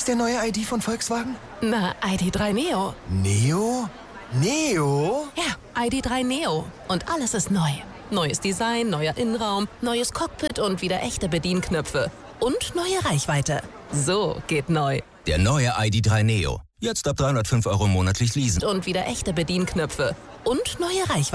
ist der neue ID von Volkswagen? Na, ID.3 Neo. Neo? Neo? Ja, ID.3 Neo. Und alles ist neu. Neues Design, neuer Innenraum, neues Cockpit und wieder echte Bedienknöpfe. Und neue Reichweite. So geht neu. Der neue ID.3 Neo. Jetzt ab 305 € monatlich leasen. Und wieder echte Bedienknöpfe. Und neue Reichweite.